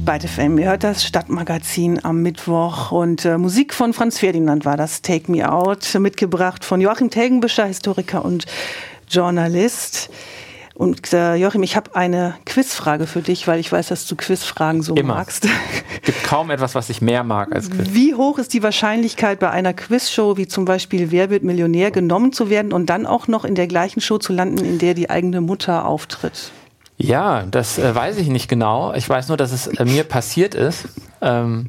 Byte FM. Ihr hört das Stadtmagazin am Mittwoch und Musik von Franz Ferdinand war das, Take Me Out, mitgebracht von Joachim Telgenbischer, Historiker und Journalist. Und Joachim, ich habe eine Quizfrage für dich, weil ich weiß, dass du Quizfragen so magst. Es gibt kaum etwas, was ich mehr mag als Quiz. Wie hoch ist die Wahrscheinlichkeit, bei einer Quizshow wie zum Beispiel Wer wird Millionär genommen zu werden und dann auch noch in der gleichen Show zu landen, in der die eigene Mutter auftritt? Ja, das weiß ich nicht genau. Ich weiß nur, dass es mir passiert ist. Das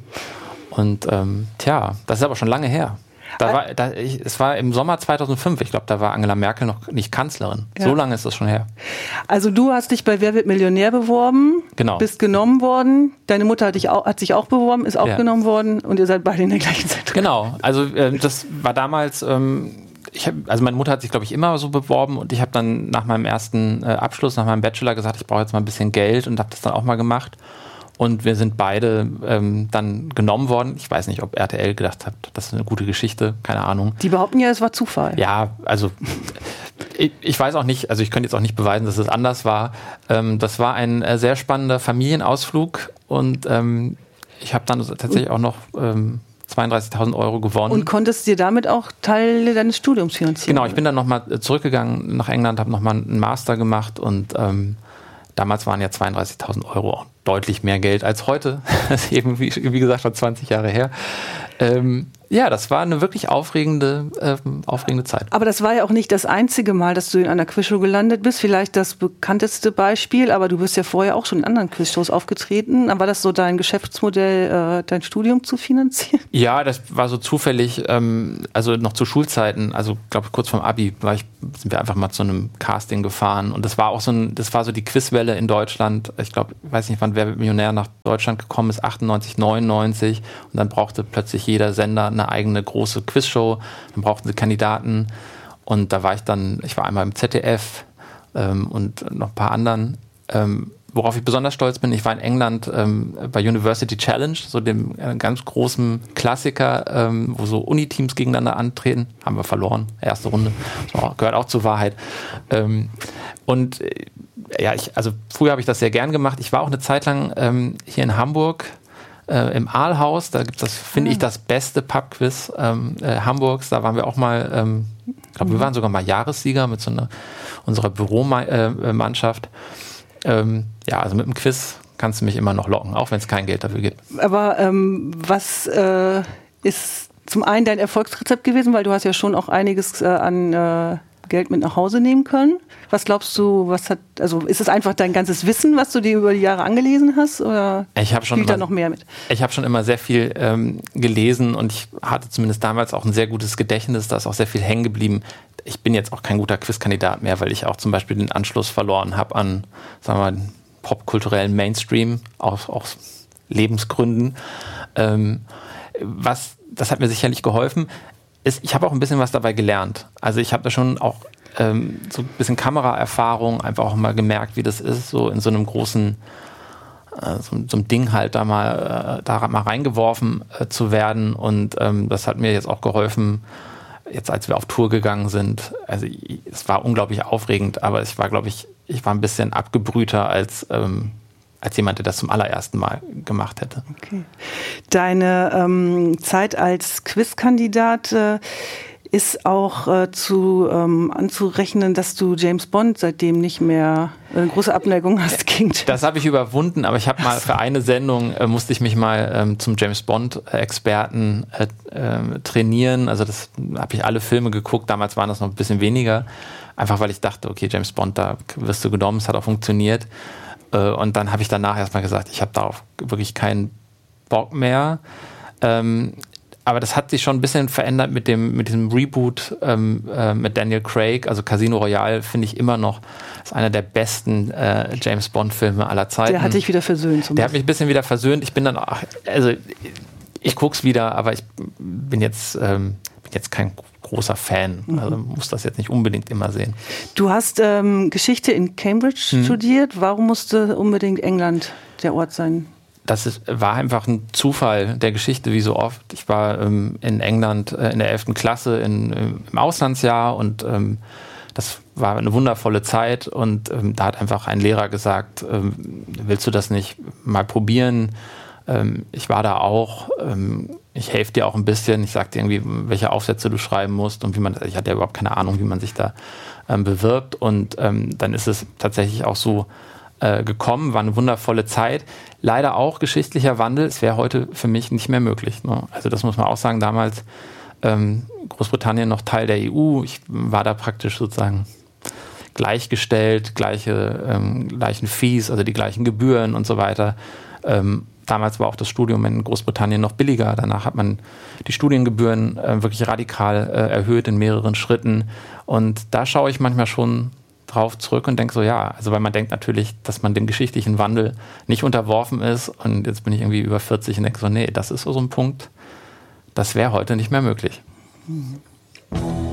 ist aber schon lange her. Es war im Sommer 2005. Ich glaube, da war Angela Merkel noch nicht Kanzlerin. Ja. So lange ist das schon her. Also du hast dich bei Wer wird Millionär beworben, genau. Bist genommen worden. Deine Mutter hat sich auch beworben, ist auch genommen worden und ihr seid beide in der gleichen Zeit. Genau, also das war damals... meine Mutter hat sich, glaube ich, immer so beworben und ich habe dann nach meinem ersten Abschluss, nach meinem Bachelor gesagt, ich brauche jetzt mal ein bisschen Geld und habe das dann auch mal gemacht. Und wir sind beide dann genommen worden. Ich weiß nicht, ob RTL gedacht hat, das ist eine gute Geschichte, keine Ahnung. Die behaupten ja, es war Zufall. Ja, also ich weiß auch nicht, also ich könnte jetzt auch nicht beweisen, dass es anders war. Das war ein sehr spannender Familienausflug und ich habe dann tatsächlich auch noch 32.000 Euro gewonnen. Und konntest dir damit auch Teil deines Studiums finanzieren? Genau, ich bin dann nochmal zurückgegangen nach England, habe nochmal einen Master gemacht und damals waren ja 32.000 Euro auch deutlich mehr Geld als heute. Das ist eben, wie gesagt, schon 20 Jahre her. Das war eine wirklich aufregende Zeit. Aber das war ja auch nicht das einzige Mal, dass du in einer Quizshow gelandet bist. Vielleicht das bekannteste Beispiel, aber du bist ja vorher auch schon in anderen Quizshows aufgetreten. War das so dein Geschäftsmodell, dein Studium zu finanzieren? Ja, das war so zufällig, also noch zu Schulzeiten, also glaube ich kurz vorm Abi sind wir einfach mal zu einem Casting gefahren und das war auch das war so die Quizwelle in Deutschland. Ich glaube, ich weiß nicht, wann Wer wird Millionär nach Deutschland gekommen ist, 98, 99 und dann brauchte plötzlich jeder Sender eine eigene große Quizshow, dann brauchten sie Kandidaten und da war ich war einmal im ZDF und noch ein paar anderen. Worauf ich besonders stolz bin, ich war in England bei University Challenge, so dem ganz großen Klassiker, wo so Uniteams gegeneinander antreten. Haben wir verloren, erste Runde. So, gehört auch zur Wahrheit. Früher habe ich das sehr gern gemacht. Ich war auch eine Zeit lang hier in Hamburg im Aalhaus. Da gibt es, finde ich, das beste Pub-Quiz Hamburgs. Da waren wir auch mal, ich glaube, wir waren sogar mal Jahressieger mit unserer Büromannschaft. Also mit dem Quiz kannst du mich immer noch locken, auch wenn es kein Geld dafür gibt. Aber was ist zum einen dein Erfolgsrezept gewesen, weil du hast ja schon auch einiges an Geld mit nach Hause nehmen können. Was glaubst du, ist es einfach dein ganzes Wissen, was du dir über die Jahre angelesen hast, oder spielt da noch mehr mit? Ich habe schon immer sehr viel gelesen und ich hatte zumindest damals auch ein sehr gutes Gedächtnis, da ist auch sehr viel hängen geblieben. Ich bin jetzt auch kein guter Quizkandidat mehr, weil ich auch zum Beispiel den Anschluss verloren habe an, sagen wir mal, popkulturellen Mainstream, aus Lebensgründen. Das hat mir sicherlich geholfen. Ich habe auch ein bisschen was dabei gelernt. Also ich habe da schon auch so ein bisschen Kameraerfahrung, einfach auch mal gemerkt, wie das ist, so in so einem großen, so einem Ding halt da mal reingeworfen zu werden. Und das hat mir jetzt auch geholfen, jetzt als wir auf Tour gegangen sind. Also es war unglaublich aufregend, aber ich war ein bisschen abgebrühter als jemand, der das zum allerersten Mal gemacht hätte. Okay. Deine Zeit als Quizkandidat ist auch anzurechnen, dass du James Bond seitdem nicht mehr eine große Abneigung hast gegen. Das habe ich überwunden, aber ich habe mal für eine Sendung, musste ich mich mal zum James Bond-Experten trainieren. Also das habe ich alle Filme geguckt, damals waren das noch ein bisschen weniger. Einfach weil ich dachte, okay, James Bond, da wirst du genommen, es hat auch funktioniert. Und dann habe ich danach erstmal gesagt, ich habe darauf wirklich keinen Bock mehr. Aber das hat sich schon ein bisschen verändert mit diesem Reboot mit Daniel Craig. Also Casino Royale finde ich immer noch, ist einer der besten James Bond-Filme aller Zeiten. Der hat dich wieder versöhnt. Der hat mich ein bisschen wieder versöhnt. Ich bin dann auch, also ich gucke es wieder, aber ich bin jetzt kein großer Fan. Also muss das jetzt nicht unbedingt immer sehen. Du hast Geschichte in Cambridge studiert. Warum musste unbedingt England der Ort sein? War einfach ein Zufall der Geschichte, wie so oft. Ich war in England in der 11. Klasse im Auslandsjahr und das war eine wundervolle Zeit und da hat einfach ein Lehrer gesagt, willst du das nicht mal probieren? Ich war da auch, ich helfe dir auch ein bisschen, ich sag dir irgendwie, welche Aufsätze du schreiben musst und ich hatte ja überhaupt keine Ahnung, wie man sich da bewirbt und dann ist es tatsächlich auch so gekommen, war eine wundervolle Zeit. Leider auch geschichtlicher Wandel, es wäre heute für mich nicht mehr möglich. Ne? Also das muss man auch sagen, damals Großbritannien noch Teil der EU, ich war da praktisch sozusagen gleichgestellt, gleichen Fees, also die gleichen Gebühren und so weiter. Damals war auch das Studium in Großbritannien noch billiger. Danach hat man die Studiengebühren wirklich radikal erhöht in mehreren Schritten. Und da schaue ich manchmal schon drauf zurück und denke so, ja, also weil man denkt natürlich, dass man dem geschichtlichen Wandel nicht unterworfen ist. Und jetzt bin ich irgendwie über 40 und denke so, nee, das ist so ein Punkt, das wäre heute nicht mehr möglich.